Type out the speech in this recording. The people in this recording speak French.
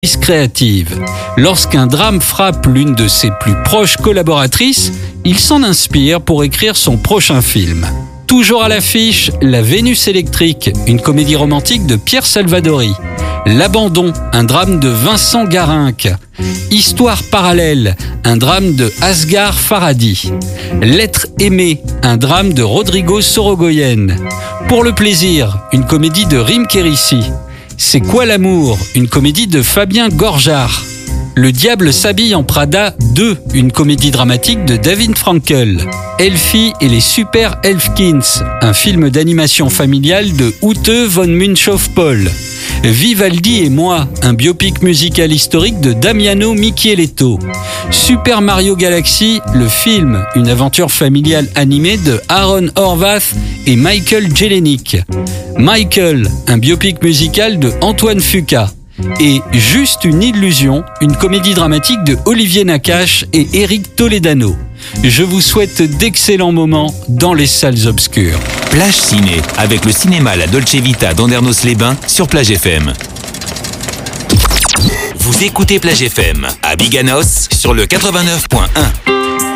créative. Lorsqu'un drame frappe l'une de ses plus proches collaboratrices, il s'en inspire pour écrire son prochain film. Toujours à l'affiche, La Vénus électrique, une comédie romantique de Pierre Salvadori. L'abandon, un drame de Vincent Garinck. Histoire parallèle, un drame de Asghar Farhadi. L'être aimé, un drame de Rodrigo Sorogoyen. Pour le plaisir, une comédie de Rim Kérissi. C'est quoi l'amour? Une comédie de Fabien Gorjard. Le diable s'habille en Prada 2, une comédie dramatique de David Frankel. Elfie et les Super Elfkins, un film d'animation familiale de Ute von Münchow-Pohl. Vivaldi et moi, un biopic musical historique de Damiano Micheletto. Super Mario Galaxy, le film, une aventure familiale animée de Aaron Horvath et Michael Jelenic. Michael, un biopic musical de Antoine Fuqua. Et Juste une illusion, une comédie dramatique de Olivier Nakache et Eric Toledano. Je vous souhaite d'excellents moments dans les salles obscures. Plage Ciné, avec le cinéma La Dolce Vita d'Andernos-les-Bains sur Plage FM. Vous écoutez Plage FM à Biganos sur le 89.1.